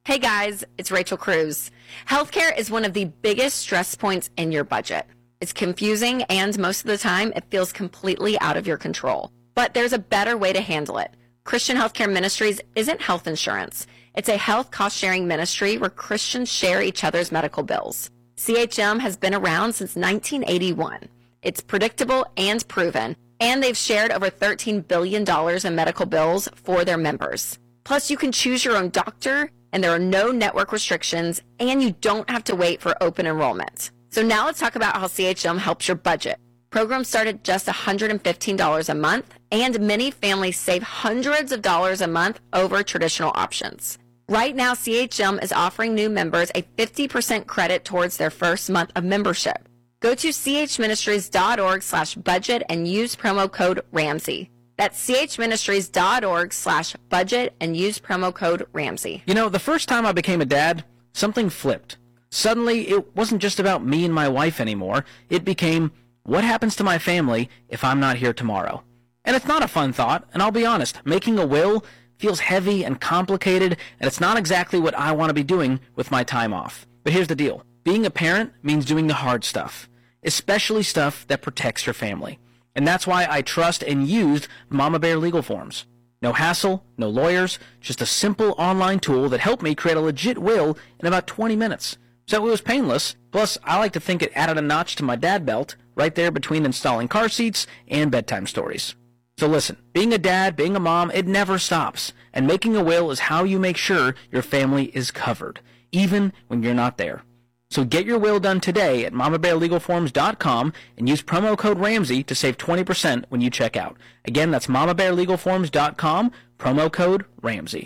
Hey guys, it's Rachel Cruz. Healthcare is one of the biggest stress points in your budget. It's confusing and most of the time it feels completely out of your control. But there's a better way to handle it. Christian Healthcare Ministries isn't health insurance. It's a health cost-sharing ministry where Christians share each other's medical bills. CHM has been around since 1981. It's predictable and proven, and they've shared over $13 billion in medical bills for their members. Plus, you can choose your own doctor, and there are no network restrictions, and you don't have to wait for open enrollment. So now let's talk about how CHM helps your budget. Programs start at just $115 a month, and many families save hundreds of dollars a month over traditional options. Right now, CHM is offering new members a 50% credit towards their first month of membership. Go to chministries.org/budget and use promo code Ramsey. That's chministries.org/budget and use promo code Ramsey. You know, the first time I became a dad, something flipped. Suddenly, it wasn't just about me and my wife anymore. It became, what happens to my family if I'm not here tomorrow? And it's not a fun thought, and I'll be honest, making a will feels heavy and complicated, and it's not exactly what I want to be doing with my time off. But here's the deal. Being a parent means doing the hard stuff, especially stuff that protects your family. And that's why I trust and used Mama Bear Legal Forms. No hassle, no lawyers, just a simple online tool that helped me create a legit will in about 20 minutes. So it was painless. Plus, I like to think it added a notch to my dad belt right there between installing car seats and bedtime stories. So listen, being a dad, being a mom, it never stops. And making a will is how you make sure your family is covered, even when you're not there. So get your will done today at mamabearlegalforms.com and use promo code Ramsey to save 20% when you check out. Again, that's mamabearlegalforms.com, promo code Ramsey.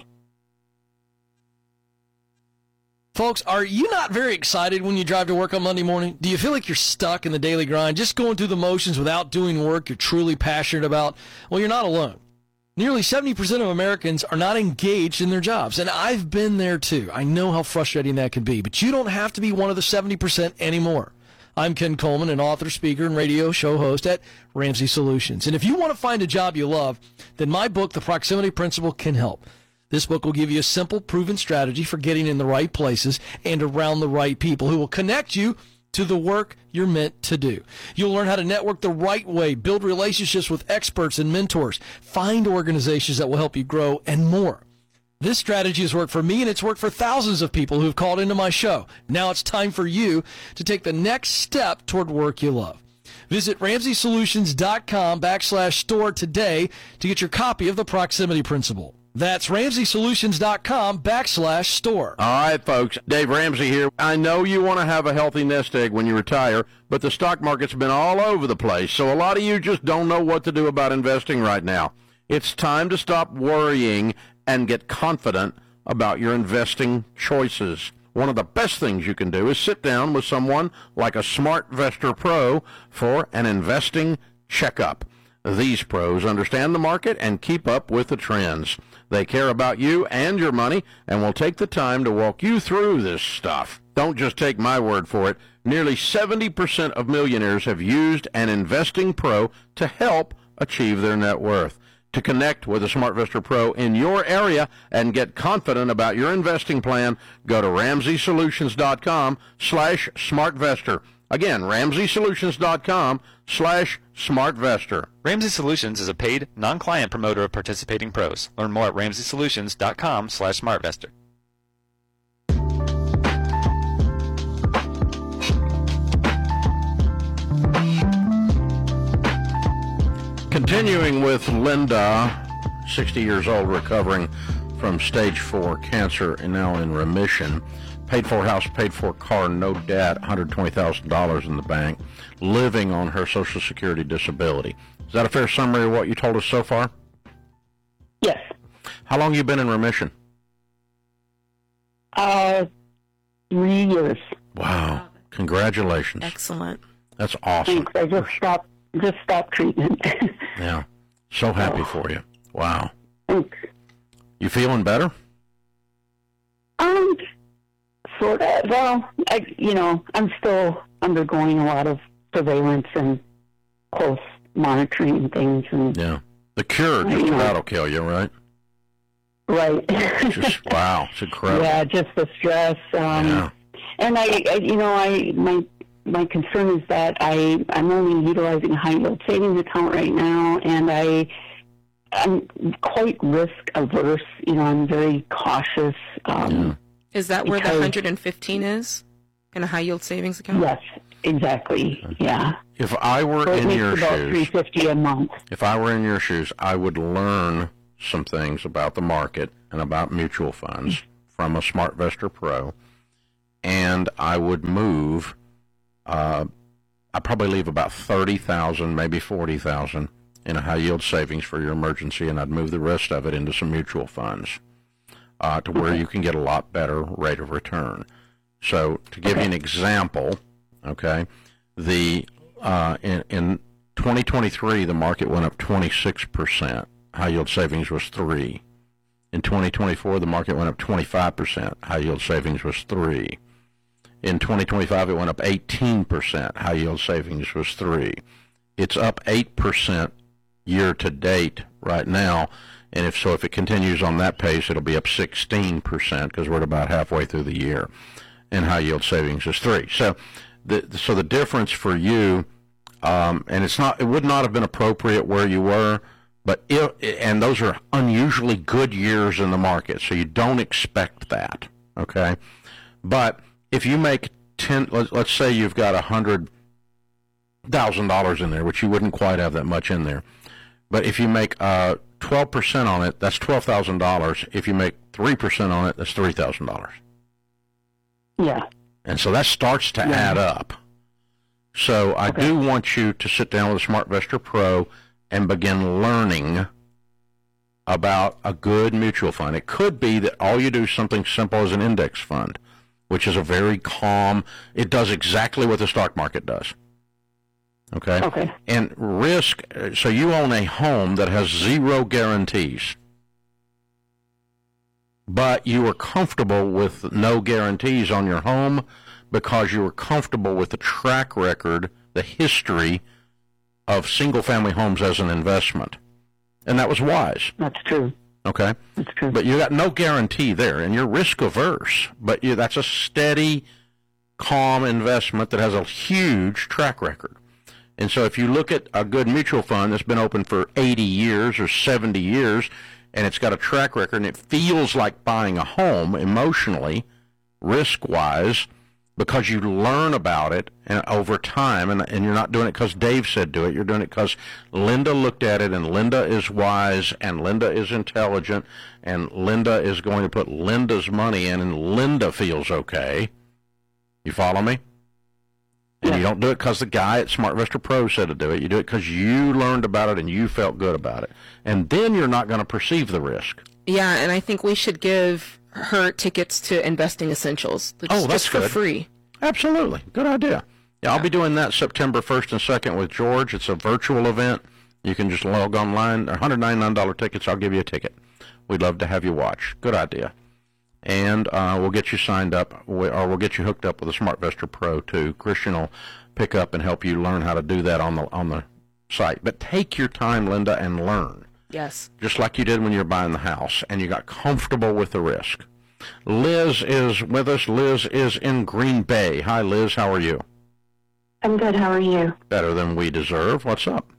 Folks, are you not very excited when you drive to work on Monday morning? Do you feel like you're stuck in the daily grind, just going through the motions without doing work you're truly passionate about? Well, you're not alone. Nearly 70% of Americans are not engaged in their jobs, and I've been there too. I know how frustrating that can be, but you don't have to be one of the 70% anymore. I'm Ken Coleman, an author, speaker, and radio show host at Ramsey Solutions. And if you want to find a job you love, then my book, The Proximity Principle, can help. This book will give you a simple, proven strategy for getting in the right places and around the right people who will connect you to the work you're meant to do. You'll learn how to network the right way, build relationships with experts and mentors, find organizations that will help you grow, and more. This strategy has worked for me, and it's worked for thousands of people who've called into my show. Now it's time for you to take the next step toward work you love. Visit RamseySolutions.com/store today to get your copy of The Proximity Principle. That's RamseySolutions.com/store. All right, folks. Dave Ramsey here. I know you want to have a healthy nest egg when you retire, but the stock market's been all over the place, so a lot of you just don't know what to do about investing right now. It's time to stop worrying and get confident about your investing choices. One of the best things you can do is sit down with someone like a SmartVestor Pro for an investing checkup. These pros understand the market and keep up with the trends. They care about you and your money and will take the time to walk you through this stuff. Don't just take my word for it. Nearly 70% of millionaires have used an investing pro to help achieve their net worth. To connect with a SmartVestor Pro in your area and get confident about your investing plan, go to RamseySolutions.com/SmartVestor. Again, RamseySolutions.com/SmartVestor. Ramsey Solutions is a paid, non-client promoter of participating pros. Learn more at RamseySolutions.com/SmartVestor. Continuing with Linda, 60 years old, recovering from stage 4 cancer and now in remission. Paid for house, paid for car, no debt, $120,000 in the bank, living on her Social Security disability. Is that a fair summary of what you told us so far? Yes. How long have you been in remission? 3 years. Wow. Congratulations. Excellent. That's awesome. Thanks. I just stopped treatment. Yeah. So happy for you. Wow. Thanks. You feeling better? Sort of. Well, I'm still undergoing a lot of surveillance and close monitoring things. And yeah. The cure, just about will kill you, right? Right. Wow, it's incredible. Yeah, just the stress. Yeah. And my concern is that I'm only utilizing a high yield savings account right now, and I'm quite risk averse. I'm very cautious. Is that where the 115 is in a high yield savings account? Yes, exactly. Yeah. If I were in your about shoes, $350 a month. if I were in your shoes, I would learn some things about the market and about mutual funds from a SmartVestor Pro, and I would move. I'd probably leave about $30,000, maybe $40,000 in a high yield savings for your emergency, and I'd move the rest of it into some mutual funds to where you can get a lot better rate of return. So to give you an example, okay, in 2023 the market went up 26%. High yield savings was 3. In 2024 the market went up 25%. High yield savings was 3. In 2025 it went up 18%. High yield savings was 3. It's up 8% year to date right now, and if it continues on that pace, it'll be up 16% because we're at about halfway through the year, and high yield savings is 3. So the difference for you, and it would not have been appropriate where you were, but and those are unusually good years in the market, so you don't expect that, okay? But if you make let's say you've got $100,000 in there, which you wouldn't quite have that much in there, but if you make 12% on it, that's $12,000. If you make 3% on it, that's $3,000. Yeah. And so that starts to add up. So I do want you to sit down with a SmartVestor Pro and begin learning about a good mutual fund. It could be that all you do is something simple as an index fund, which is a very calm, it does exactly what the stock market does. Okay? And risk, so you own a home that has 0 guarantees, but you are comfortable with no guarantees on your home because you are comfortable with the track record, the history of single-family homes as an investment. And that was wise. That's true. Okay? That's true. But you got no guarantee there, and you're risk-averse, but that's a steady, calm investment that has a huge track record. And so if you look at a good mutual fund that's been open for 80 years or 70 years, and it's got a track record, and it feels like buying a home emotionally, risk-wise, because you learn about it and over time, and you're not doing it because Dave said do it. You're doing it because Linda looked at it, and Linda is wise, and Linda is intelligent, and Linda is going to put Linda's money in, and Linda feels okay. You follow me? And you don't do it because the guy at SmartVestor Pro said to do it. You do it because you learned about it and you felt good about it. And then you're not going to perceive the risk. Yeah, and I think we should give her tickets to Investing Essentials. That's just for good. free. Absolutely. Good idea. Yeah, I'll be doing that September 1st and 2nd with George. It's a virtual event. You can just log online. They're $199 tickets. I'll give you a ticket. We'd love to have you watch. Good idea. And we'll get you signed up, or we'll get you hooked up with a SmartVestor Pro too. Christian will pick up and help you learn how to do that on the site. But take your time, Linda, and learn. Yes. Just like you did when you were buying the house, and you got comfortable with the risk. Liz is with us. Liz is in Green Bay. Hi, Liz. How are you? I'm good. How are you? Better than we deserve. What's up?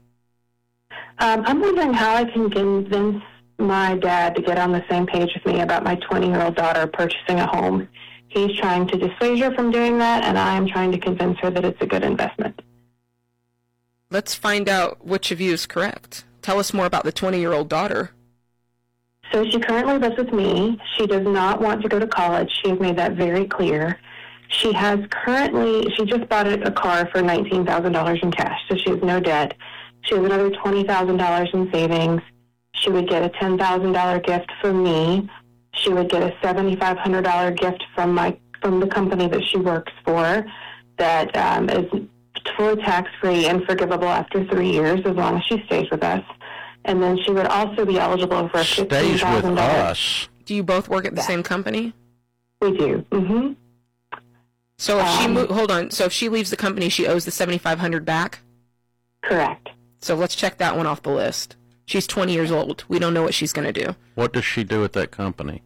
I'm wondering how I can convince my dad to get on the same page with me about my 20-year-old daughter purchasing a home. He's trying to dissuade her from doing that, and I'm trying to convince her that it's a good investment. Let's find out which of you is correct. Tell us more about the 20-year-old daughter. So she currently lives with me. She does not want to go to college. She has made that very clear. She just bought a car for $19,000 in cash, so she has no debt. She has another $20,000 in savings. She would get a $10,000 gift from me. She would get a $7,500 gift from the company that she works for that is fully tax-free and forgivable after 3 years as long as she stays with us. And then she would also be eligible for $15,000. Stays with us. Do you both work at the same company? We do. Mm-hmm. So if So if she leaves the company, she owes the $7,500 back? Correct. So let's check that one off the list. She's 20 years old. We don't know what she's going to do. What does she do at that company?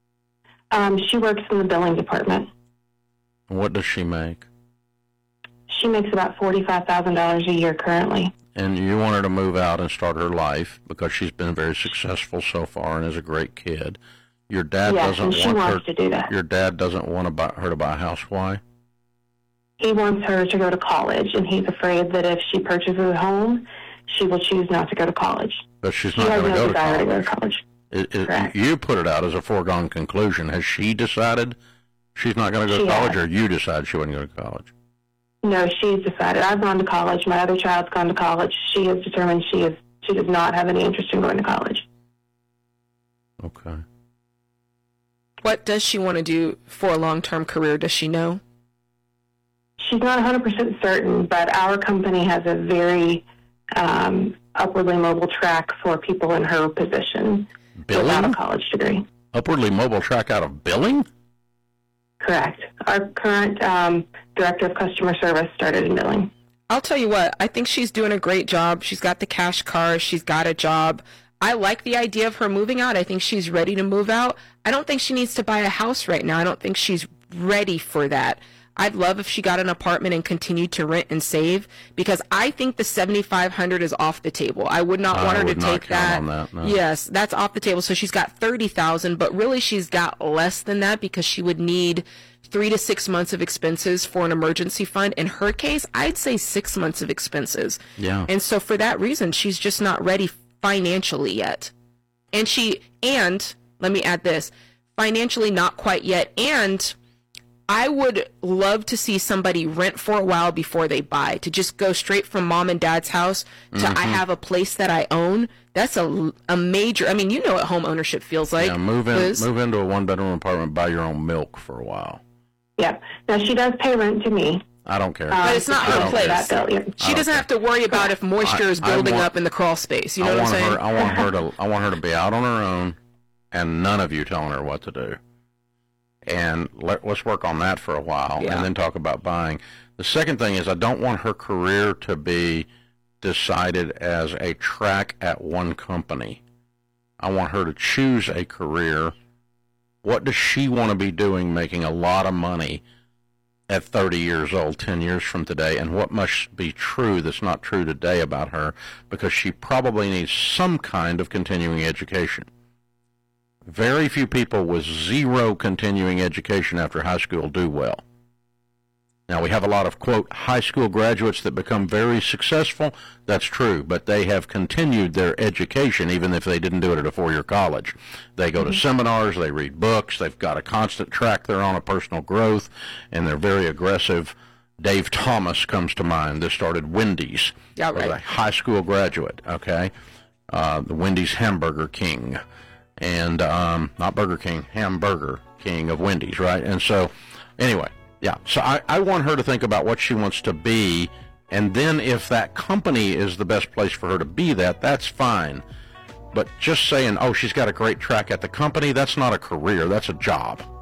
She works in the billing department. What does she make? She makes about $45,000 a year currently. And you want her to move out and start her life because she's been very successful so far and is a great kid. Your dad doesn't want her to do that. Your dad doesn't want her to buy a house. Why? He wants her to go to college, and he's afraid that if she purchases a home, she will choose not to go to college. But she's not going to go to college. Correct. You put it out as a foregone conclusion. Has she decided she's not going to go to college, or you decided she wasn't going to college? No, she's decided. I've gone to college. My other child's gone to college. She has determined she does not have any interest in going to college. Okay. What does she want to do for a long-term career? Does she know? She's not 100% certain, but our company has a very upwardly mobile track for people in her position without a college degree. Upwardly mobile track out of billing? Correct. Our current director of customer service started in billing. I'll tell you what, I think she's doing a great job. She's got the cash car. She's got a job. I like the idea of her moving out. I think she's ready to move out. I don't think she needs to buy a house right now. I don't think she's ready for that. I'd love if she got an apartment and continued to rent and save, because I think the $7,500 is off the table. I would not want her to take that. No. Yes, that's off the table. So she's got $30,000, but really she's got less than that because she would need 3 to 6 months of expenses for an emergency fund. In her case, I'd say 6 months of expenses. Yeah. And so for that reason, she's just not ready financially yet. And let me add this, financially not quite yet. And I would love to see somebody rent for a while before they buy, to just go straight from mom and dad's house to I have a place that I own. That's a major, I mean, you know what home ownership feels like. Yeah, move into a one-bedroom apartment, buy your own milk for a while. Yeah. Now, she does pay rent to me. I don't care. But it's not her place. She doesn't have to worry about if moisture is building up in the crawl space. You know what I'm saying? I want her to be out on her own, and none of you telling her what to do. And let's work on that for a while, and then talk about buying. The second thing is I don't want her career to be decided as a track at one company. I want her to choose a career. What does she want to be doing, making a lot of money at 30 years old, 10 years from today, and what must be true that's not true today about her, because she probably needs some kind of continuing education. Very few people with zero continuing education after high school do well. Now, we have a lot of, quote, high school graduates that become very successful. That's true, but they have continued their education even if they didn't do it at a four-year college. They go to seminars, they read books, they've got a constant track they're on of personal growth, and they're very aggressive. Dave Thomas comes to mind. This started Wendy's. Yeah, right. A high school graduate, okay? The Wendy's Hamburger King. And not Burger King, Hamburger King of Wendy's, right? And so, anyway, yeah. So I want her to think about what she wants to be, and then if that company is the best place for her to be that's fine. But just saying, oh, she's got a great track at the company, that's not a career, that's a job.